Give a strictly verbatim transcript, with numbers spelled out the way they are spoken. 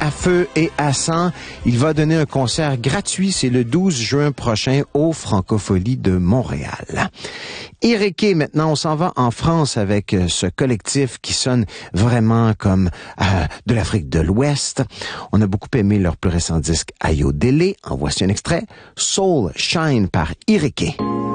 à feu et à sang. Il va donner un concert gratuit, c'est le douze juin prochain au Francofolie de Montréal. Iriké, maintenant, on s'en va en France avec ce collectif qui sonne vraiment comme euh, de l'Afrique de l'Ouest. On a beaucoup aimé leur plus récent disque Ayodele. En voici un extrait, Soul Shine par Iriké.